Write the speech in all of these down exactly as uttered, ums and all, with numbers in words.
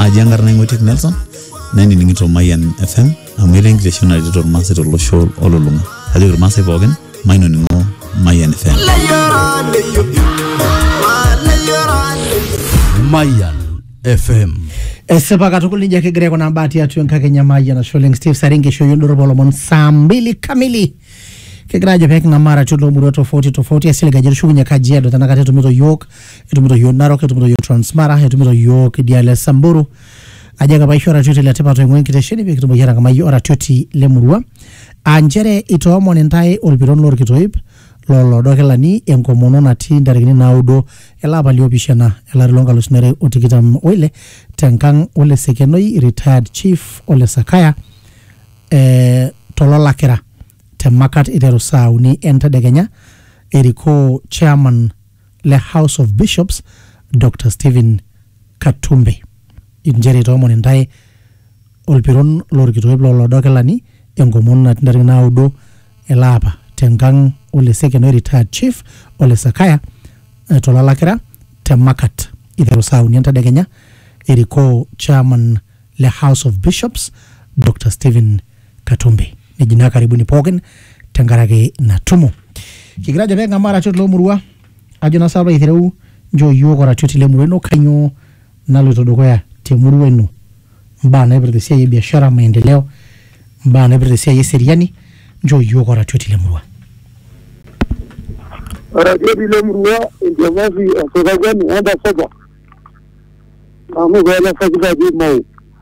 ajangar na ngotik Nelson nani ningito Mayan F M amwele ngishona dito mase to lo show ololunga ajo mase bogen maino ningo Mayan F M Mayan F M Esepa katukuli njake greko na mbati ya tuenka Kenya Mayan na Sholing Steve Saringe show yunduru bolomon saa mbili kamili Kegrajo pek na mara chulo muro tofauti tofauti asili gajiru shugu nyaka jiedo tanaka tetumito yok etumito yo narok etumito yo transmara etumito yok diale samburu ajaga baisho ratuti le tepa to ngwen kitesheni be kitumbo yara kama yo ratuti le murua anjere ito monintai olbiron lor kitoip lolo dokelani enkomono nati ndarigini naudo ela balio bishana ela rilonga lusnere otikitam oile tenkang ole sekenoi retired chief ole sakaya eh tolola kera temakat idero sauni enta degenya eriko chairman le House of Bishops Doctor Stephen Katumbe injeri to monintai olpiron lor kitoip lolo dokelani enkomono nati ndarigini naudo ela apa tenkang ole second retired chief ole sakaya uh, tolalakira temakat idero sauni enta degenya eriko chairman le House of Bishops Doctor Stephen Katumbe nijina karibuni pogen tengarage na tumu kigraja benga mara chot lo murua ajona saba ithereu njo yugo ra choti le mureno kanyo nalo todokoya te murueno mbana ebrede sia biashara maendeleo mbana ebrede sia seriani njo yugo ra choti le murua Radio di Lemrua ndio wazi afadhali anda saba amo gala fakida di mau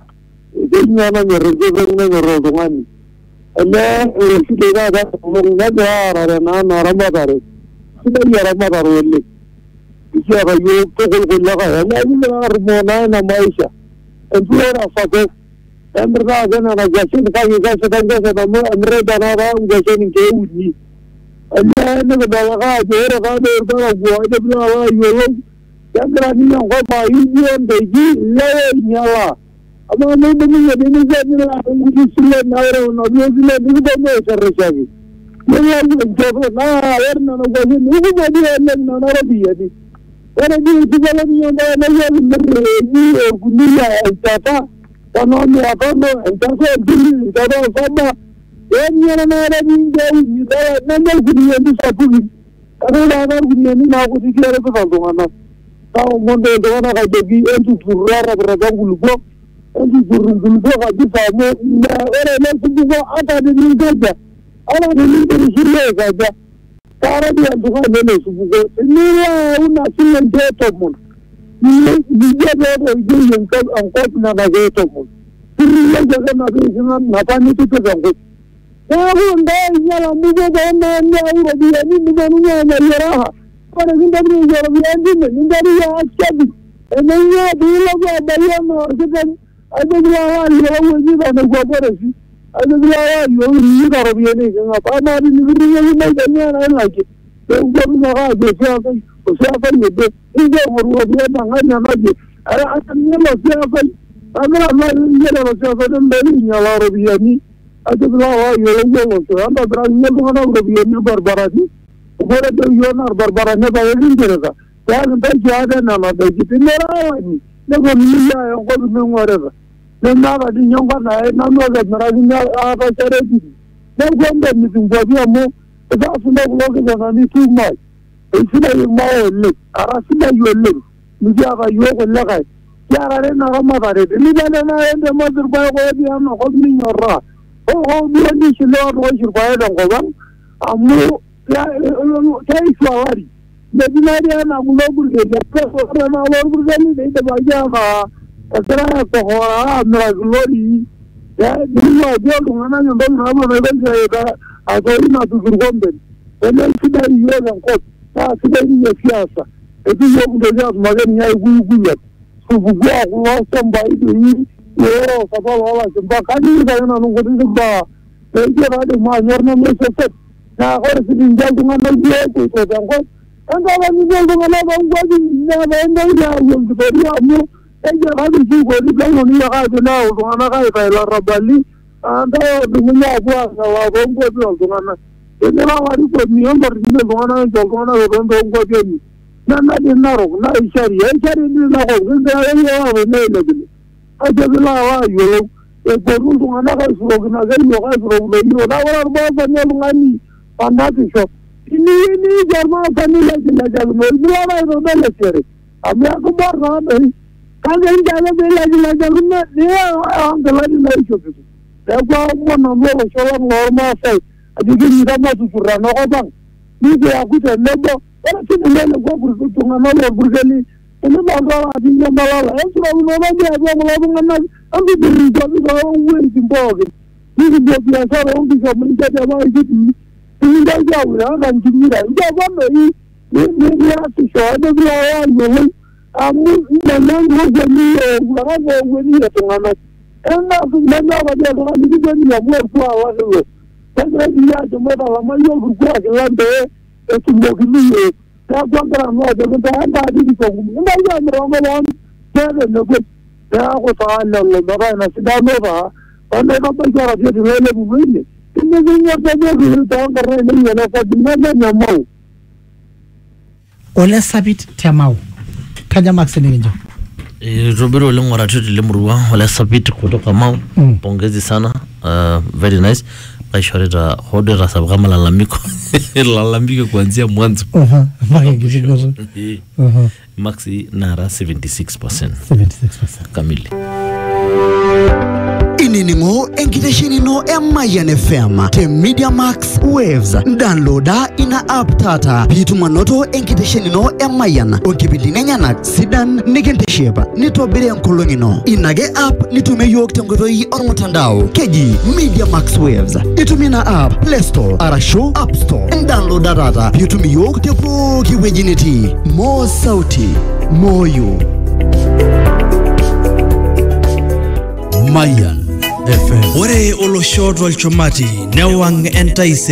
denya na ngerege na ngerodo ngani ala reside da da munga da ra na na ramadare sida ya ramadare welle isiya ga yo to ko ko la ga na ni na armona na maisha entura fate emra ga na gasin ka yi ga sa ga sa mo amre da na ga gasin ke uji Allah ne da ga jere ga da da go da bla wa yo ya gra ni ko ba yi ni da ji la nyala ama ne ne ne ne ne la ngi sile na ro no ne sile ni da ne sarrafi ne ya ni ko na er na no go ni ni ba di ne na na ra bi ya di ora di ti ga ni na na ya ni ni ku ni ya ta ta no ni a ko no ta so di ta do sa ba en yana na da ni da ni da na na ku ni ni sa ku ni ara da na ku ni ni na ku ti kere ko to ngana ta mo de do na ga de bi en tu furra ra ra ga gulu go en tu furra gulu go ga di fa mo na ora na ku go ata de ni ga da ala de ni de shi le ga da ara di an to ga ne su go ni ya una silen de to mo ni ni ya de de ji en ka an ko na ga de to mo ni ya ga na de na na pa ni tu to ga Aku ndai nyala mugo bana nya ura dia ni mugo nya nya yara. Para ni ndari yara ni ni ndari ya achabi. Enya dilo ga baya no sekan ade dia wa yara ni ba na go bore si. Ade dia wa yo ni ga ro bien ni ga pa ma ni ni ni ni na nya na la ki. Ko go ni ga de sa ka o sa fa ni de ni ga ro ro dia na ga na na ji. Ara atan ni lo sa fa. Amra ma ni ya ro sa fa ndari nya la ro bien ni. Ada berapa yo yo so anda berani bukan orang biar berbarani orang tu yo nak berbarani bawa lintera kan tak jadi nama bagi tinera ni lepas ni ya yang kau menguara dan nama di yang kau naik nama kat mereka ni apa cara ni dan kau ambil ni tunggu dia mo tak sudah pulau ke sana ni semua sudah yang mau le arah sudah yo le ni apa yo kau lakai cara ni nama mana ni mana nama yang dia mau terbaik kau dia nak kau ni orang oh oh dia ni sila orang survivor dong kawan, amu ya saya suawari, jadi dia nak mula berkerja, orang nak mula berkerja ni dia baca apa, terus orang ambil glory, ya dia dia orang yang dong nama mereka saya atau ini nak berkompet, dan sudah dia yang kot, ah sudah dia siasa, itu yang dia makanya ibu ibu ya, subuh gua sampai itu yo kapal wala jumpa kali saya nak nunggu di jumpa saya ada mahir nama seset nah orang sedang jalan dengan dia itu jangkau kan kalau ni jalan dengan orang jadi nama anda dia yang seperti kamu saya ada juga di belakang ni ada nah orang anak saya kalau rabali anda dengan apa kalau orang kau jual dengan ini lah hari tu ni orang berjual dengan jual dengan orang orang kau jual nah nah dia naruh nah isyari isyari ni naruh kita ini orang ni lagi aja bila wa yo e koru tungana ka suro na ga yo ka suro le yo na wala ba ba ne ngani pandati so ini ini jarma famila jina jalu mo bila na ro na sere ami aku bar na dai kan en jala bila jina jalu na ne ang dala ni lai so tu da ko mo na mo so la normal sai adigi ni da ma tu furra no ko bang ni be akuta lebo wala tu ne le ko bur tungana lo burgani ini bangga di Jambala, es sudah menolak dia dia melakukan nanti, nanti berikan juga orang simpul. Ini dia biasa orang bisa menjadi apa itu, ini dia jauh ya kan jadi dah. Jauh ni, ini dia susah ada berapa orang, kamu jangan berjadi orang orang ini tu mana. Enak tu mana ada dia orang ini jadi yang buat kuah tu. Saya dia cuma dalam ayam berkuah jalan deh, itu mungkin ni. Ya contra no de anda di di ko nda ya mo mo won ya no ko ya ko ta la la ba na sida no ba ande no pa jara di le le bu ni ni ni ya ta de ta ka re ni na fa di na na mo ole sabit temau kaja max ni njo e Robero lengora tu le murwa ole sabit kutoka mau pongezi sana uh, very nice aishoreta hode rasa kama lalamiko lalamiko kuanzia mwanzo aha mage kidogo aha maxi nara seventy-six percent seventy-six percent kamili Ininimo enkitesheni no Mayan F M te Media Max Waves downloada ina app tata pituma noto enkitesheni no Mayan onkipindi nenyanak sidan nikentesheba nitobire nkolongi no inage app nitume yok tengotoi ormutandao keji Media Max Waves itumina app Play Store arasho App Store downloada data pitumi yok tepo kiwejiniti mo sauti moyo Mayan F M. Ore olosho tolchumati newang entaise